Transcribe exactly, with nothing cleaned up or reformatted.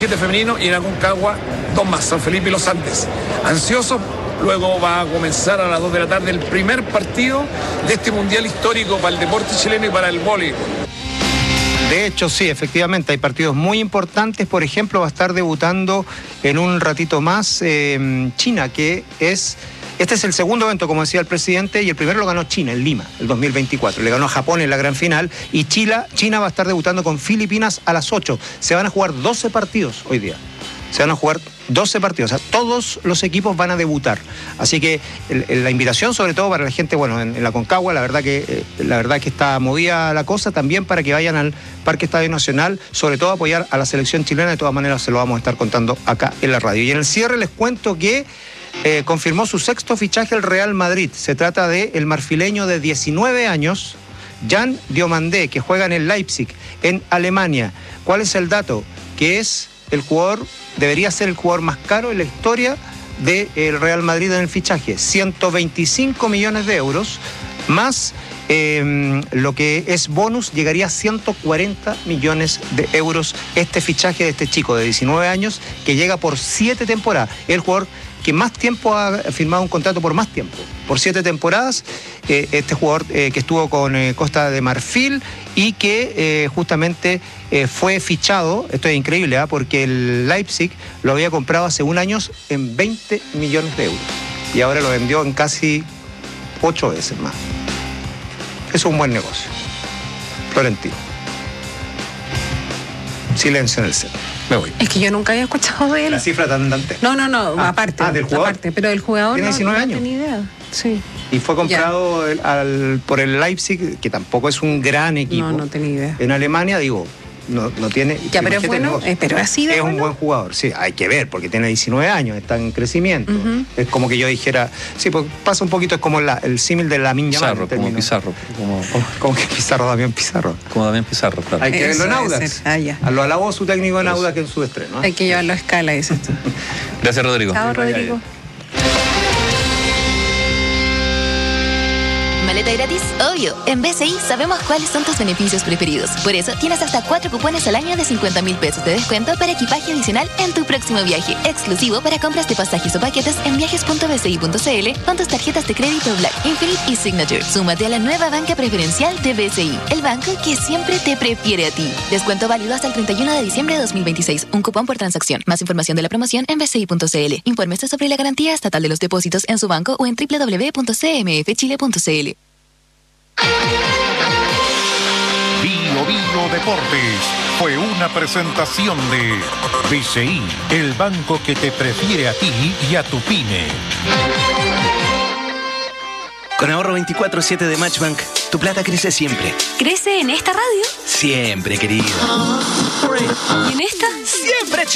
siete femeninos y en Aconcagua dos más, San Felipe y Los Andes. Ansiosos, luego va a comenzar a las dos de la tarde el primer partido de este mundial histórico para el deporte chileno y para el voleibol. De hecho, sí, efectivamente, hay partidos muy importantes. Por ejemplo, va a estar debutando en un ratito más eh, China, que es... Este es el segundo evento, como decía el presidente, y el primero lo ganó China, en Lima, el dos mil veinticuatro. Le ganó a Japón en la gran final, y China, China va a estar debutando con Filipinas a las ocho. Se van a jugar doce partidos hoy día. Se van a jugar doce partidos, o sea, todos los equipos van a debutar. Así que el, el, la invitación, sobre todo para la gente, bueno, en, en la Aconcagua, la verdad que eh, la verdad que está movida la cosa, también para que vayan al Parque Estadio Nacional, sobre todo apoyar a la selección chilena. De todas maneras, se lo vamos a estar contando acá en la radio. Y en el cierre les cuento que eh, confirmó su sexto fichaje el Real Madrid. Se trata de el marfileño de diecinueve años, Jan Diomandé, que juega en el Leipzig, en Alemania. ¿Cuál es el dato? Que es el jugador, debería ser el jugador más caro en la historia del Real Madrid en el fichaje. ciento veinticinco millones de euros, más eh, lo que es bonus, llegaría a ciento cuarenta millones de euros este fichaje de este chico de diecinueve años, que llega por siete temporadas. Es el jugador que más tiempo ha firmado un contrato por más tiempo, por siete temporadas, eh, este jugador eh, que estuvo con eh, Costa de Marfil y que eh, justamente eh, fue fichado, esto es increíble, ¿eh? Porque el Leipzig lo había comprado hace un año en veinte millones de euros y ahora lo vendió en casi ocho veces más. Es un buen negocio. Florentino. Silencio en el centro. Me voy. Es que yo nunca había escuchado de él. La cifra tan dante. No, no, no, ah, aparte. Ah, del jugador. Aparte, pero el jugador tiene diecinueve no, años. No tenía idea. Sí. Y fue comprado el, al, por el Leipzig, que tampoco es un gran equipo. No, no tenía idea. En Alemania, digo, no, no tiene... Ya, pero es bueno, eh, pero así de Es bueno. un buen jugador, sí, hay que ver, porque tiene diecinueve años, está en crecimiento. Uh-huh. Es como que yo dijera, sí, pues pasa un poquito, es como la, el símil de Lamine Yamal. Pizarro, como Pizarro. Como, como, como que Pizarro, Damián Pizarro. Como Damián Pizarro, claro. Hay que Eso verlo en Audax. Ah, ya. Lo alabó su técnico en Audax en su estreno. ¿eh? Hay que llevarlo a escala, eso. Gracias, Rodrigo. Chao, Rodrigo. ¿Maleta gratis? Obvio. En B C I sabemos cuáles son tus beneficios preferidos. Por eso tienes hasta cuatro cupones al año de cincuenta mil pesos de descuento para equipaje adicional en tu próximo viaje. Exclusivo para compras de pasajes o paquetes en viajes punto b c i punto c l con tus tarjetas de crédito Black, Infinite y Signature. Súmate a la nueva banca preferencial de B C I, el banco que siempre te prefiere a ti. Descuento válido hasta el treinta y uno de diciembre de dos mil veintiséis. Un cupón por transacción. Más información de la promoción en b c i punto c l. Infórmese sobre la garantía estatal de los depósitos en su banco o en w w w punto c m f chile punto c l. Bio Bio Deportes fue una presentación de B C I, el banco que te prefiere a ti y a tu pyme. Con ahorro veinticuatro siete de Matchbank, tu plata crece siempre. ¿Crece en esta radio? Siempre, querido. ¿Y en esta? Siempre,